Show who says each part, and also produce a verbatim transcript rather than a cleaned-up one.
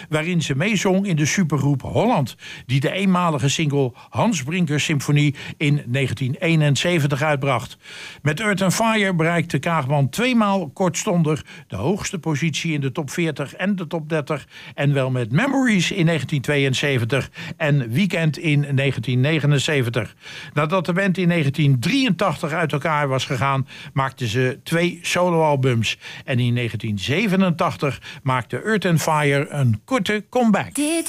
Speaker 1: waarin ze meezong in de supergroep Holland, die de eenmalige single Hans Brinker Symfonie in negentien eenenzeventig uitbracht. Met Earth and Fire bereikte Kaagman tweemaal kortstondig de hoogste positie in de top veertig en de top dertig en wel met Memories in negentien tweeënzeventig en Weekend in negentien negenenzeventig. Nadat de band in negentien drieëntachtig uit elkaar was gegaan, maakten ze twee soloalbums. En in negentien zevenentachtig maakte Earth and Fire een korte comeback.